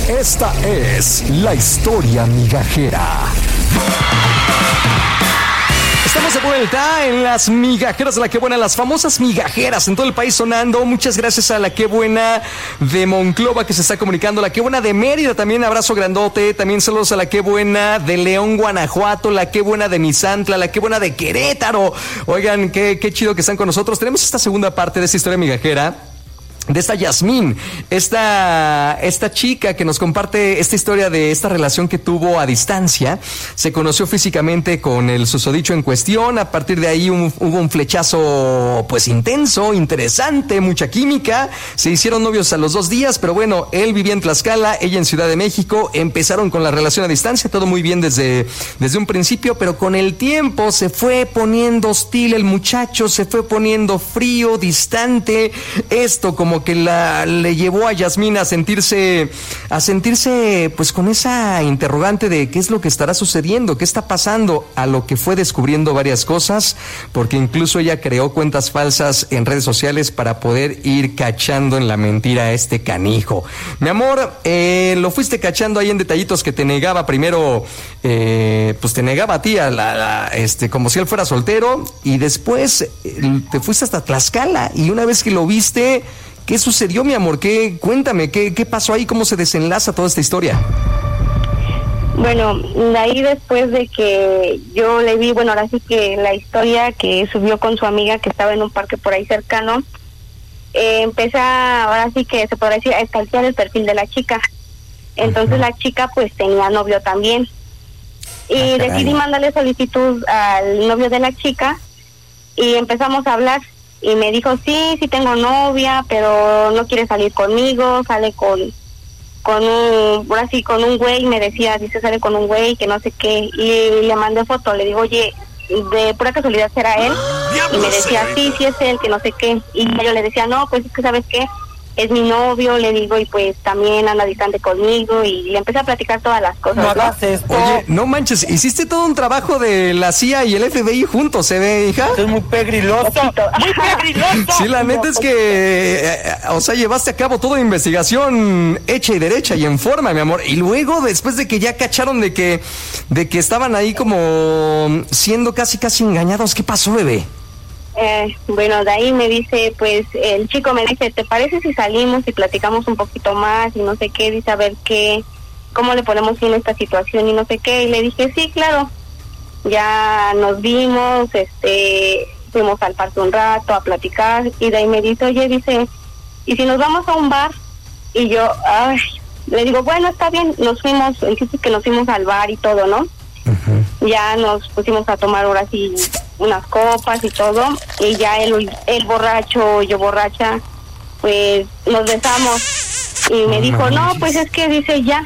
Esta es la historia migajera. Estamos de vuelta en las migajeras de La Qué Buena, las famosas migajeras en todo el país sonando. Muchas gracias a La Qué Buena de Monclova que se está comunicando, La Qué Buena de Mérida también, abrazo grandote. También saludos a La Qué Buena de León, Guanajuato, La Qué Buena de Misantla, La Qué Buena de Querétaro. Oigan, qué chido que están con nosotros. Tenemos esta segunda parte de esta historia migajera, de esta Yasmín, esta chica que nos comparte esta historia de esta relación que tuvo a distancia. Se conoció físicamente con el susodicho en cuestión. A partir de ahí hubo un flechazo pues intenso, interesante, mucha química. Se hicieron novios a los 2 días, pero bueno, él vivía en Tlaxcala, ella en Ciudad de México. Empezaron con la relación a distancia, todo muy bien desde un principio, pero con el tiempo se fue poniendo hostil el muchacho, se fue poniendo frío, distante. Esto como que le llevó a Yasmín a sentirse pues con esa interrogante de qué es lo que estará sucediendo, qué está pasando, a lo que fue descubriendo varias cosas, porque incluso ella creó cuentas falsas en redes sociales para poder ir cachando en la mentira a este canijo. Mi amor, lo fuiste cachando ahí en detallitos que te negaba primero, pues te negaba a ti como si él fuera soltero, y después te fuiste hasta Tlaxcala, y una vez que lo viste, ¿qué sucedió, mi amor? Cuéntame, ¿qué pasó ahí? ¿Cómo se desenlaza toda esta historia? Bueno, de ahí después de que yo le vi, bueno, ahora sí que la historia que subió con su amiga que estaba en un parque por ahí cercano, empecé ahora sí que se podría decir, a estalquear el perfil de la chica. Entonces la chica pues tenía novio también. Y decidí mandarle solicitud al novio de la chica y empezamos a hablar. Y me dijo, sí tengo novia, pero no quiere salir conmigo, sale con un güey, me decía, sale con un güey, que no sé qué, y le mandé foto, le digo, oye, de pura casualidad será él, y me decía, sí es él, que no sé qué, y yo le decía, no, pues es que ¿sabes qué? Es mi novio, le digo, y pues también anda distante conmigo, y le empecé a platicar todas las cosas, no hagas esto. Oye, no manches, hiciste todo un trabajo de la CIA y el FBI juntos, ¿se ve, hija? Es muy pegriloso, muy pegriloso. Sí, la neta es que, llevaste a cabo toda investigación hecha y derecha y en forma, mi amor, y luego, después de que ya cacharon de que estaban ahí como siendo casi engañados, ¿qué pasó, bebé? Bueno, de ahí me dice, pues, el chico me dice, ¿te parece si salimos y platicamos un poquito más y no sé qué? Dice, a ver cómo le ponemos fin a esta situación y no sé qué. Y le dije, sí, claro. Ya nos vimos, fuimos al parque un rato a platicar y de ahí me dice, oye, dice, ¿y si nos vamos a un bar? Y yo, le digo, bueno, está bien, nos fuimos al bar y todo, ¿no? Uh-huh. Ya nos pusimos a tomar ahora sí unas copas y todo, y ya él borracho, yo borracha, pues nos besamos, y me dijo, no, pues es que dice, y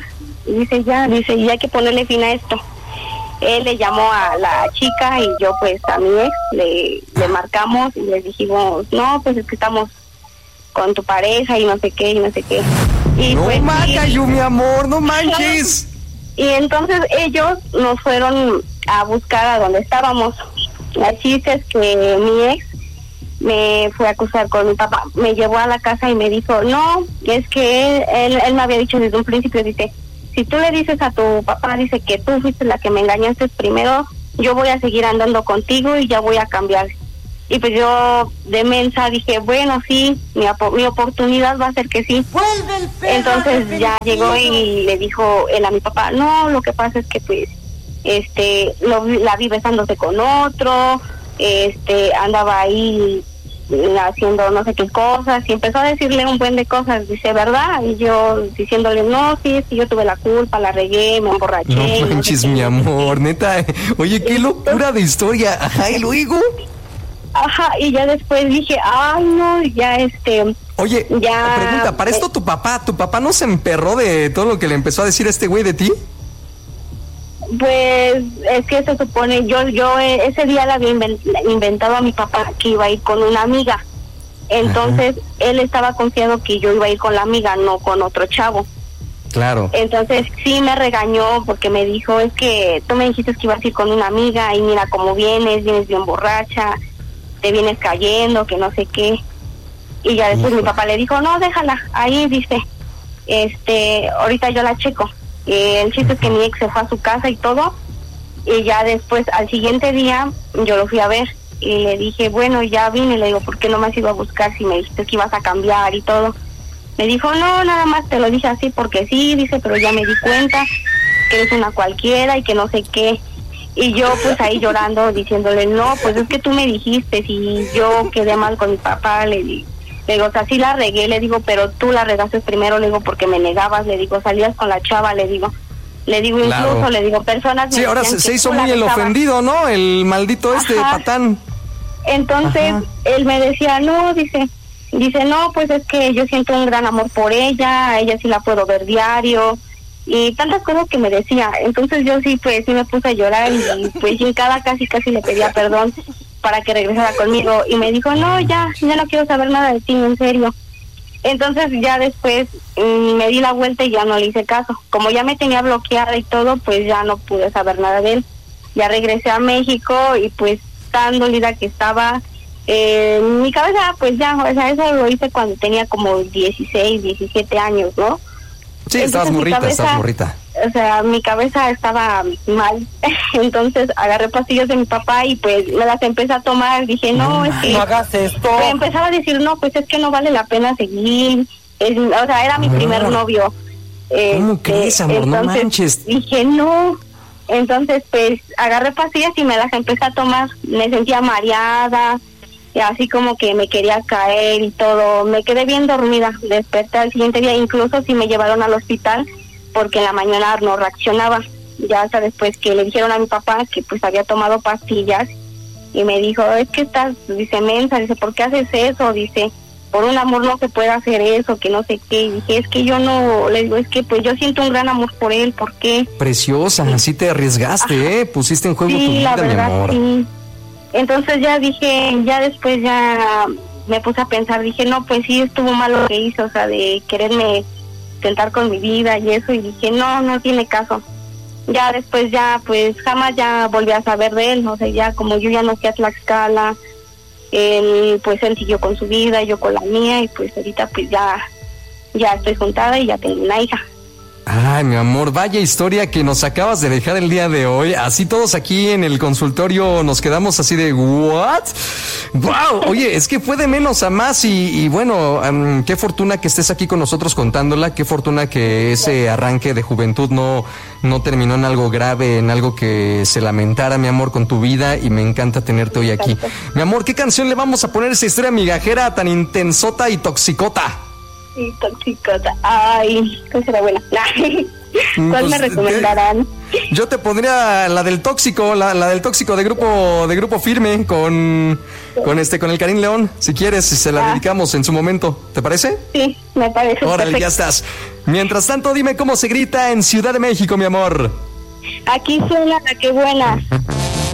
hay que ponerle fin a esto. Él le llamó a la chica y yo pues a mi ex le marcamos y le dijimos, no, pues es que estamos con tu pareja y no sé qué. Y no pues, Macayu, mi amor, no manches. Y entonces ellos nos fueron a buscar a donde estábamos. La chiste es que mi ex me fue a acusar con mi papá, me llevó a la casa y me dijo, no, es que él me había dicho desde un principio, dice, si tú le dices a tu papá, dice que tú fuiste la que me engañaste primero, yo voy a seguir andando contigo y ya voy a cambiar. Y pues yo de mensa dije, bueno, sí, mi oportunidad va a ser que sí. Entonces ya llegó y le dijo él a mi papá, no, lo que pasa es que pues la vi besándose con otro, andaba ahí haciendo no sé qué cosas, y empezó a decirle un buen de cosas, dice, ¿verdad? Y yo diciéndole, no, sí, yo tuve la culpa, la regué, me emborraché. No manches, mi amor, neta, oye, qué locura de historia. Ajá, y luego. Ajá, y ya después dije, ay, no, ya Oye, ya, pregunta, ¿para esto tu papá no se emperró de todo lo que le empezó a decir a este güey de ti? Pues es que se supone, yo ese día le había inventado a mi papá que iba a ir con una amiga. Entonces, él estaba confiado que yo iba a ir con la amiga, no con otro chavo. Claro. Entonces, sí me regañó porque me dijo, es que tú me dijiste que ibas a ir con una amiga y mira cómo vienes bien borracha, te vienes cayendo, que no sé qué. Y ya después mi papá le dijo, no, déjala, ahí dice. ahorita yo la checo. El chiste es que mi ex se fue a su casa y todo, y ya después, al siguiente día, yo lo fui a ver, y le dije, bueno, ya vine, le digo, ¿por qué no me has ido a buscar si me dijiste que ibas a cambiar y todo? Me dijo, no, nada más te lo dije así porque sí, dice, pero ya me di cuenta que eres una cualquiera y que no sé qué. Y yo pues ahí llorando, diciéndole, no, pues es que tú me dijiste, si yo quedé mal con mi papá, le digo, o sea, sí la regué, le digo, pero tú la regaste primero, le digo, porque me negabas, le digo, salías con la chava, le digo, incluso, claro. Le digo, personas... Sí, ahora se hizo muy el ofendido, ¿no? El maldito patán. Entonces, él me decía, no, dice, no, pues es que yo siento un gran amor por ella, a ella sí la puedo ver diario, y tantas cosas que me decía. Entonces yo sí, pues sí me puse a llorar, y pues casi le pedía perdón para que regresara conmigo, y me dijo, no, ya no quiero saber nada de ti, en serio. Entonces ya después me di la vuelta y ya no le hice caso. Como ya me tenía bloqueada y todo, pues ya no pude saber nada de él. Ya regresé a México y pues tan dolida que estaba, mi cabeza, pues ya, o sea, eso lo hice cuando tenía como 16, 17 años, ¿no? Sí, estabas morrita. O sea, mi cabeza estaba mal. Entonces agarré pastillas de mi papá y pues me las empecé a tomar. Dije, no, es que... No hagas esto. Me empezaba a decir, no, pues es que no vale la pena seguir. O sea, era mi primer novio. ¿Cómo crees, amor? Entonces, no manches. Dije, no. Entonces, pues, agarré pastillas y me las empecé a tomar. Me sentía mareada, y así como que me quería caer y todo. Me quedé bien dormida. Desperté al siguiente día, incluso sí me llevaron al hospital, porque en la mañana no reaccionaba. Ya hasta después que le dijeron a mi papá que pues había tomado pastillas, y me dijo, es que estás, dice, mensa, dice, ¿por qué haces eso? Dice, por un amor no se puede hacer eso, que no sé qué. Y dije, es que yo no, le digo, es que pues yo siento un gran amor por él, ¿por qué? Preciosa, así te arriesgaste, pusiste en juego tu vida, la verdad, mi amor. Sí. Entonces ya dije, ya después ya me puse a pensar, dije, no, pues sí estuvo mal lo que hizo, o sea, de quererme tentar con mi vida y eso, y dije, no tiene caso. Ya después ya, pues jamás ya volví a saber de él, o sea, ya como yo ya no fui a Tlaxcala, él siguió con su vida, yo con la mía, y pues ahorita pues ya estoy juntada y ya tengo una hija. Ay, mi amor, vaya historia que nos acabas de dejar el día de hoy. Así todos aquí en el consultorio nos quedamos así de ¿what? ¡Wow! Oye, es que fue de menos a más y bueno, qué fortuna que estés aquí con nosotros contándola, qué fortuna que ese arranque de juventud no terminó en algo grave, en algo que se lamentara, mi amor, con tu vida, y me encanta tenerte hoy aquí. Mi amor, ¿qué canción le vamos a poner a esa historia migajera tan intensota y toxicota? Sí, toxicota. Ay, ¿cuál será buena? ¿Cuál me recomendarán? Yo te pondría la del tóxico, la del tóxico de grupo Firme con el Karim León, si quieres, se la dedicamos en su momento. ¿Te parece? Sí, me parece. Órale, ya estás. Mientras tanto, dime cómo se grita en Ciudad de México, mi amor. Aquí suena la que buena.